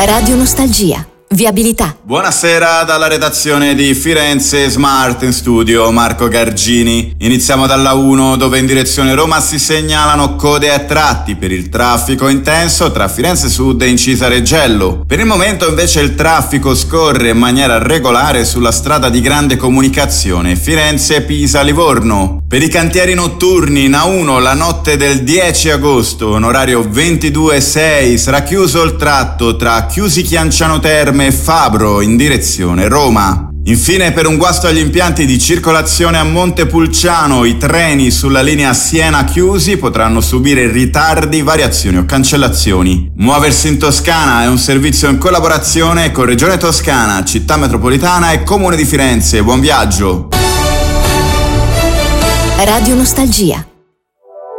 Radio Nostalgia. Viabilità. Buonasera dalla redazione di Firenze Smart in studio Marco Gargini. Iniziamo dalla 1 dove in direzione Roma si segnalano code a tratti per il traffico intenso tra Firenze Sud e Incisa Reggello. Per il momento invece il traffico scorre in maniera regolare sulla strada di grande comunicazione Firenze-Pisa-Livorno. Per i cantieri notturni in A1 la notte del 10 agosto in orario 22:06 sarà chiuso il tratto tra Chiusi Chianciano Terme e Fabro in direzione Roma. Infine, per un guasto agli impianti di circolazione a Montepulciano, i treni sulla linea Siena-Chiusi potranno subire ritardi, variazioni o cancellazioni. Muoversi in Toscana è un servizio in collaborazione con Regione Toscana, Città Metropolitana e Comune di Firenze. Buon viaggio! Radio Nostalgia.